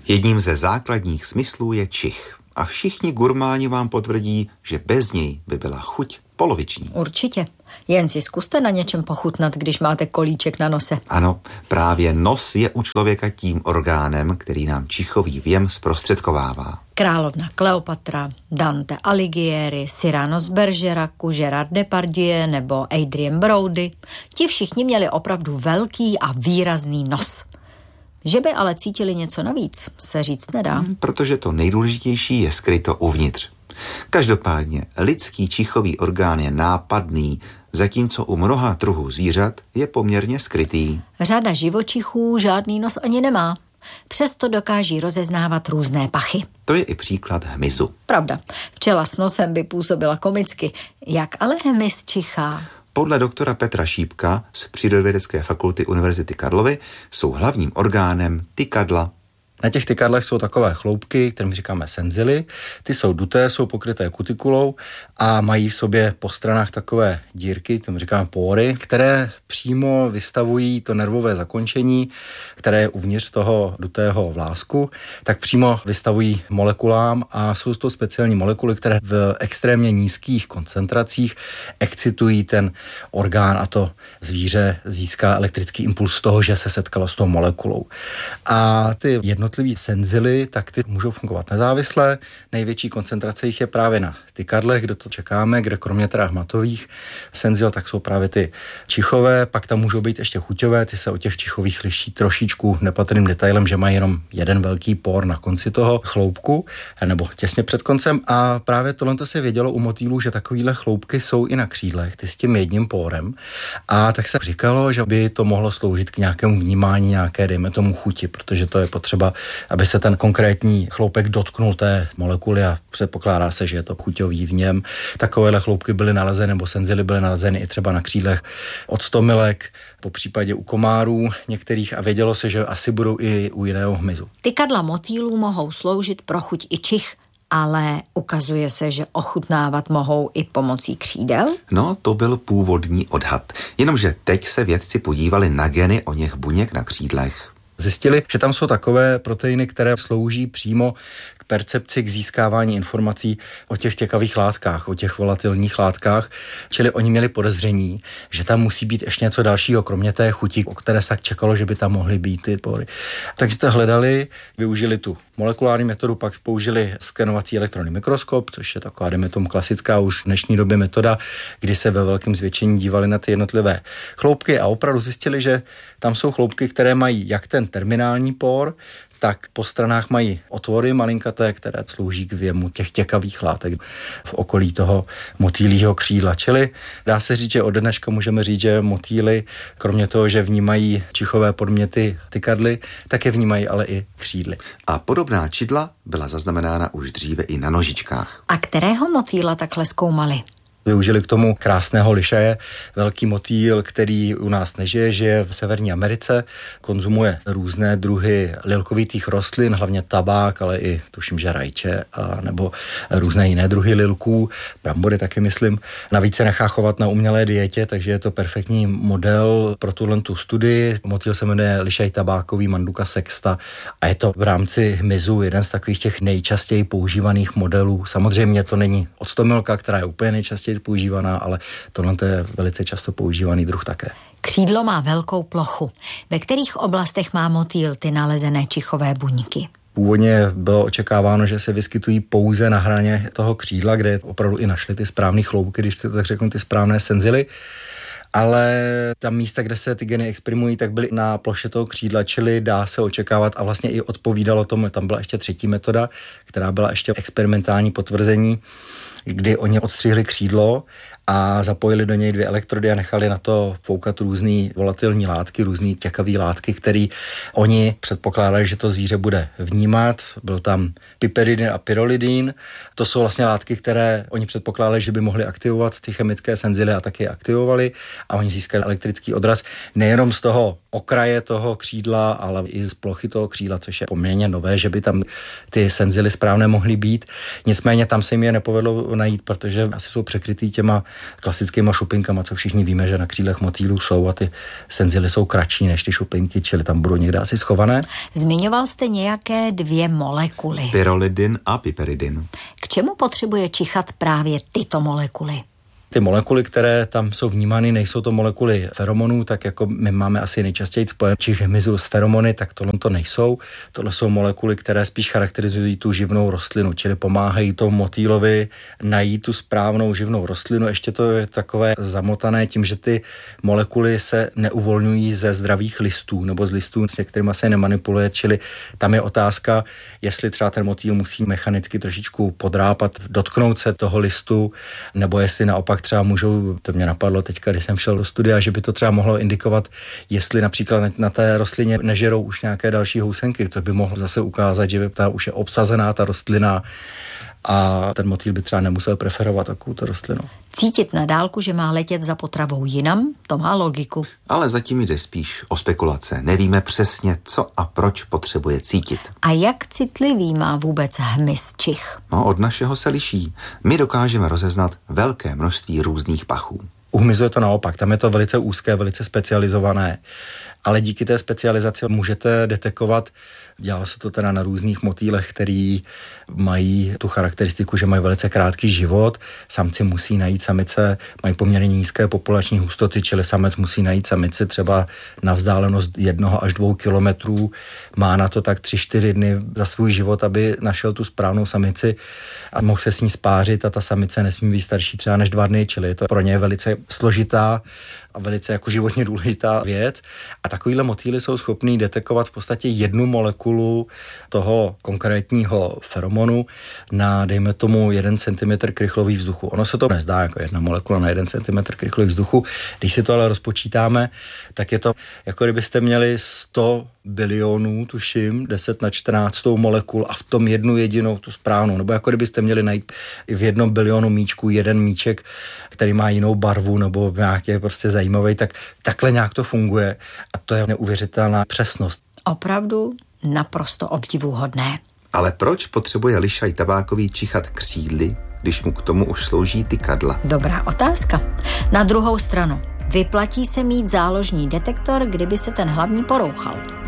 Jedním ze základních smyslů je čich. A všichni gurmáni vám potvrdí, že bez něj by byla chuť poloviční. Určitě. Jen si zkuste na něčem pochutnat, když máte kolíček na nose. Ano, právě nos je u člověka tím orgánem, který nám čichový věm zprostředkovává. Královna Kleopatra, Dante Alighieri, Cyrano z Bergeracu, Gerard Depardieu nebo Adrien Brody. Ti všichni měli opravdu velký a výrazný nos. Že by ale cítili něco navíc, se říct nedá. Protože to nejdůležitější je skryto uvnitř. Každopádně lidský čichový orgán je nápadný, zatímco u mnoha druhů zvířat je poměrně skrytý. Řada živočichů žádný nos ani nemá. Přesto dokáží rozeznávat různé pachy. To je i příklad hmyzu. Pravda, včela s nosem by působila komicky. Jak ale hmyz čichá? Podle doktora Petra Šípka z Přírodovědecké fakulty Univerzity Karlovy jsou hlavním orgánem tykadla. Na těch tykadlech jsou takové chloupky, kterým říkáme senzily. Ty jsou duté, jsou pokryté kutikulou a mají v sobě po stranách takové dírky, tomu říkáme pory, které přímo vystavují to nervové zakončení, které je uvnitř toho dutého vlásku, tak přímo vystavují molekulám a jsou to speciální molekuly, které v extrémně nízkých koncentracích excitují ten orgán a to zvíře získá elektrický impuls z toho, že se setkalo s tou molekulou. A ty jednotlivý senzily, tak ty můžou fungovat nezávisle. Největší koncentrace jich je právě na tykadlech, kde to čekáme, kde kromě teda hmatových senzil, tak jsou právě ty čichové, pak tam můžou být ještě chuťové, ty se od těch čichových liší trošičku nepatrným detailem, že mají jenom jeden velký por na konci toho chloupku, nebo těsně před koncem a právě tohle se vědělo u motýlů, že takovýhle chloupky jsou i na křídlech, ty s tím jedním porem a tak se říkalo, že by to mohlo sloužit k nějakému vnímání nějaké, dejme tomu chuti, protože to je potřeba, aby se ten konkrétní chloupek dotknul té molekuly a předpokládá se, že je to chuťový v něm. Takovéhle chloupky byly nalezeny, nebo senzily byly nalezeny i třeba na křídlech od stomilek, po případě u komárů některých a vědělo se, že asi budou i u jiného hmyzu. Tykadla motýlů mohou sloužit pro chuť i čich, ale ukazuje se, že ochutnávat mohou i pomocí křídel? No, to byl původní odhad. Jenomže teď se vědci podívali na geny oněch buněk na křídlech. Zjistili, že tam jsou takové proteiny, které slouží přímo k percepci, k získávání informací o těch těkavých látkách, o těch volatilních látkách, čili oni měli podezření, že tam musí být ještě něco dalšího, kromě té chuti, o které se tak čekalo, že by tam mohly být ty pory. Takže to hledali, využili tu molekulární metodu, pak použili skenovací elektronný mikroskop, což je taková, dejme tomu, klasická už v dnešní době metoda, kdy se ve velkém zvětšení dívali na ty jednotlivé chloupky a opravdu zjistili, že tam jsou chloupky, které mají jak ten terminální por, tak po stranách mají otvory malinkaté, které slouží k věmu těch těkavých látek v okolí toho motýlího křídla. Čili dá se říct, že od dneška můžeme říct, že motýly, kromě toho, že vnímají čichové podměty tykadly, tak je vnímají ale i křídly. A podobná čidla byla zaznamenána už dříve i na nožičkách. A kterého motýla takhle zkoumali? Využili k tomu krásného lišaje, velký motýl, který u nás nežije, žije v Severní Americe, konzumuje různé druhy lilkovitých rostlin, hlavně tabák, ale i tuším, že rajče a nebo různé jiné druhy lilků, brambory taky myslím. Navíc se nechá chovat na umělé dietě, takže je to perfektní model pro tu studii. Motýl se jmenuje lišaj tabákový Manduca sexta a je to v rámci hmyzu jeden z takových těch nejčastěji používaných modelů. Samozřejmě to není octomilka, která je úplně nejčastěji používaná, ale tohle je velice často používaný druh také. Křídlo má velkou plochu. Ve kterých oblastech má motýl ty nalezené čichové buňky? Původně bylo očekáváno, že se vyskytují pouze na hraně toho křídla, kde opravdu i našli ty správné chloupky, když to tak řeknu, ty správné senzily. Ale tam místa, kde se ty geny exprimují, tak byly na ploše toho křídla, čili dá se očekávat a vlastně i odpovídalo tomu. Tam byla ještě třetí metoda, která byla ještě experimentální potvrzení, kdy oni odstřihli křídlo a zapojili do něj 2 elektrody a nechali na to foukat různý volatilní látky, různý těkavý látky, který oni předpokládali, že to zvíře bude vnímat. Byl tam piperidin a pyrrolidin. To jsou vlastně látky, které oni předpokládali, že by mohly aktivovat ty chemické senzily a taky aktivovali a oni získali elektrický odraz nejenom z toho okraje toho křídla, ale i z plochy toho křídla, což je poměrně nové, že by tam ty senzily správné mohly být. Nicméně tam se jim je nepovedlo najít, protože asi jsou překrytý těma klasickýma šupinkama, co všichni víme, že na křídlech motýlů jsou a ty senzily jsou kratší než ty šupinky, čili tam budou někde asi schované. Zmiňoval jste nějaké 2 molekuly. Pyrrolidin a piperidin. K čemu potřebuje čichat právě tyto molekuly? Ty molekuly, které tam jsou vnímány, nejsou to molekuly feromonů, tak jako my máme asi nejčastěji spojené čich hmyzu s feromony, tak tohle to nejsou. Tohle jsou molekuly, které spíš charakterizují tu živnou rostlinu, čili pomáhají tomu motýlovi najít tu správnou živnou rostlinu. Ještě to je takové zamotané tím, že ty molekuly se neuvolňují ze zdravých listů nebo z listů, se kterými se nemanipuluje, čili tam je otázka, jestli třeba ten motýl musí mechanicky trošičku podrápat, dotknout se toho listu, nebo jestli naopak třeba můžou, to mě napadlo teďka, když jsem šel do studia, že by to třeba mohlo indikovat, jestli například na té rostlině nežerou už nějaké další housenky, což by mohlo zase ukázat, že ta už je obsazená ta rostlina a ten motýl by třeba nemusel preferovat takovou rostlinu. Cítit na dálku, že má letět za potravou jinam, to má logiku. Ale zatím jde spíš o spekulace. Nevíme přesně, co a proč potřebuje cítit. A jak citlivý má vůbec hmyz čich? No, od našeho se liší. My dokážeme rozeznat velké množství různých pachů. U hmyzu je to naopak, tam je to velice úzké, velice specializované, ale díky té specializaci můžete detekovat, dělalo se to teda na různých motýlech, který mají tu charakteristiku, že mají velice krátký život, samci musí najít samice, mají poměrně nízké populační hustoty, čili samec musí najít samici třeba na vzdálenost 1 až 2 kilometrů, má na to tak 3-4 dny za svůj život, aby našel tu správnou samici a mohl se s ní spářit a ta samice nesmí být starší třeba než 2 dny, čili je to pro ně velice složitá a velice jako životně důležitá věc. A takovýhle motýly jsou schopný detekovat v podstatě 1 molekulu toho konkrétního feromonu na, dejme tomu, 1 cm krychlový vzduchu. Ono se to nezdá jako 1 molekula na 1 cm krychlový vzduchu. Když si to ale rozpočítáme, tak je to, jako kdybyste měli 100 bilionů, tuším, 10 na 14 molekul a v tom 1 jedinou tu správnou. Nebo jako kdybyste měli najít v 1 bilionu míčku 1 míček, který má jinou barvu nebo nějaký prostě zajímavý, tak takhle nějak to funguje a to je neuvěřitelná přesnost. Opravdu naprosto obdivuhodné. Ale proč potřebuje lišaj tabákový čichat křídly, když mu k tomu už slouží tykadla? Dobrá otázka. Na druhou stranu, vyplatí se mít záložní detektor, kdyby se ten hlavní porouchal.